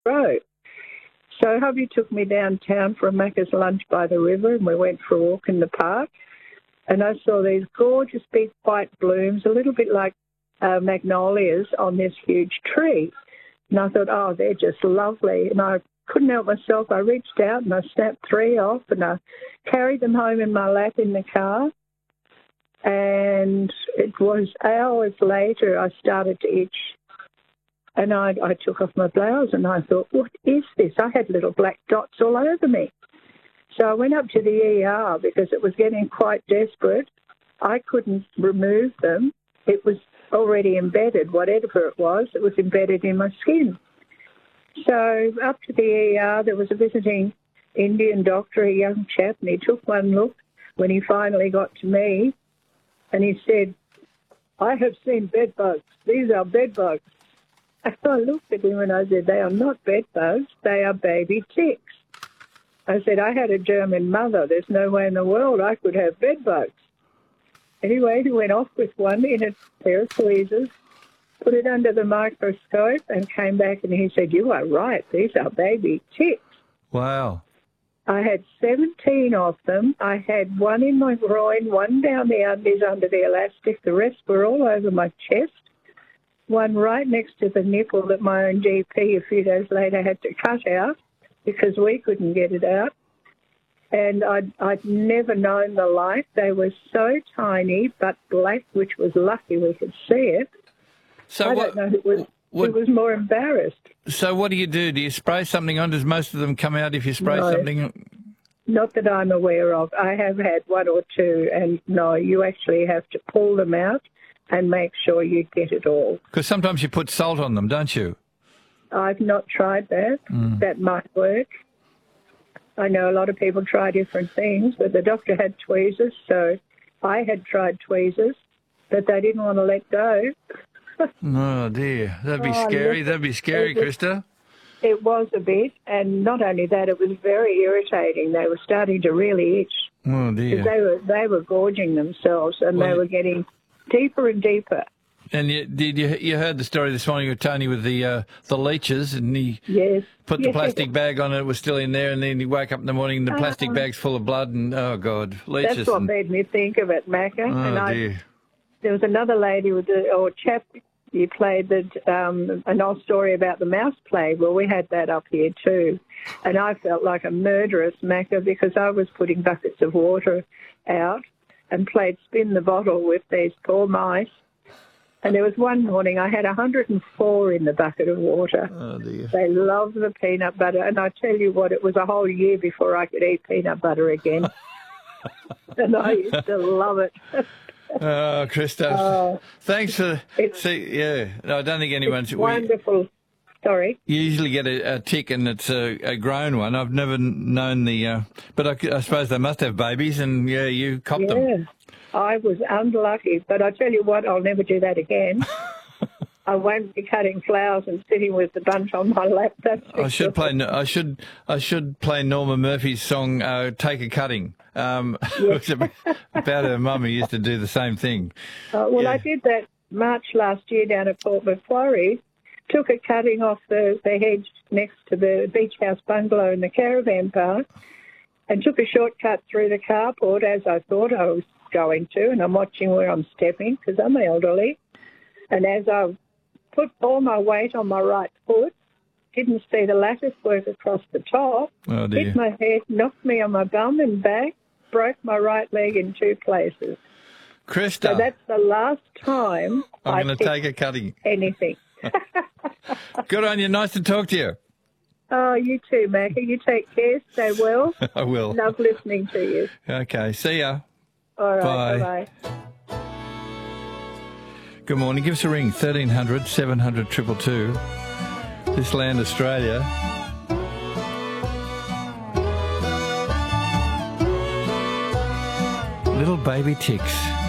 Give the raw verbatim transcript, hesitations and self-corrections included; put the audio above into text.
row. So hubby took me downtown for a Macca's lunch by the river, and we went for a walk in the park. And I saw these gorgeous big white blooms, a little bit like uh, magnolias on this huge tree. And I thought, oh, they're just lovely. And I couldn't help myself. I reached out and I snapped three off, and I carried them home in my lap in the car. And it was hours later I started to itch. And I, I took off my blouse and I thought, what is this? I had little black dots all over me. So I went up to the E R because it was getting quite desperate. I couldn't remove them. It was already embedded, whatever it was. It was embedded in my skin. So up to the E R, there was a visiting Indian doctor, a young chap, and he took one look when he finally got to me, and he said, I have seen bed bugs. These are bed bugs. And I looked at him and I said, they are not bed bugs, they are baby ticks. I said, I had a German mother. There's no way in the world I could have bed bugs. Anyway, he went off with one in a pair of tweezers, put it under the microscope, and came back and he said, you are right, these are baby ticks. Wow. I had seventeen of them. I had one in my groin, one down the undies under the elastic. The rest were all over my chest. One right next to the nipple that my own G P a few days later had to cut out because we couldn't get it out. And I'd, I'd never known the like. They were so tiny but black, which was lucky we could see it. So I what, don't know who was, what, who was more embarrassed. So what do you do? Do you spray something on? Does most of them come out if you spray No. something? Not that I'm aware of. I have had one or two, and no, you actually have to pull them out and make sure you get it all. Because sometimes you put salt on them, don't you? I've not tried that. Mm. That might work. I know a lot of people try different things, but the doctor had tweezers, so I had tried tweezers, but they didn't want to let go. Oh, dear. That'd be Oh, scary. look, That'd be scary, it was- Krista. It was a bit, and not only that, it was very irritating. They were starting to really itch. Oh, dear. Because they were, they were gorging themselves, and Well, they were getting deeper and deeper. And you, did you, you heard the story this morning with Tony with the uh, the leeches, and he Yes. put the Yes. plastic bag on, it was still in there, and then he woke up in the morning and the plastic Uh, bag's full of blood, and, oh, God, leeches. That's what and, made me think of it, Macca. oh, and I, dear. there was another lady with the, or chap, you played the, um, an old story about the mouse plague. Well, we had that up here too. And I felt like a murderous, Macca, because I was putting buckets of water out and played spin the bottle with these poor mice. And there was one morning I had one hundred and four in the bucket of water. Oh, dear. They love the peanut butter. And I tell you what, it was a whole year before I could eat peanut butter again. And I used to love it. Oh, Krista, Oh, thanks for... it's- See, yeah, no, I don't think anyone's... It's we- wonderful. Sorry. You usually get a, a tick and it's a, a grown one. I've never known the... Uh, but I, I suppose they must have babies, and, yeah, you cop them. Yeah, I was unlucky, but I tell you what, I'll never do that again. I won't be cutting flowers and sitting with the bunch on my lap. That's I should play. I should. I should play Norma Murphy's song uh, "Take a Cutting." Um, it's about about her mum who used to do the same thing. Uh, well, Yeah. I did that March last year down at Port Macquarie. Took a cutting off the, the hedge next to the beach house bungalow in the caravan park, and took a shortcut through the carport as I thought I was going to. And I'm watching where I'm stepping because I'm elderly. And as I put all my weight on my right foot, didn't see the lattice work across the top, Oh dear. hit my head, knocked me on my bum and back, broke my right leg in two places. Krista, So that's the last time I'm I going to picked take a cutting. anything. Good on you. Nice to talk to you. Oh, you too, Macca. You take care. Stay well. I will. Love listening to you. Okay. See ya. All right. Bye. Bye-bye. Good morning. Give us a ring. thirteen hundred, seven hundred, two two two. This Land Australia. Little baby ticks.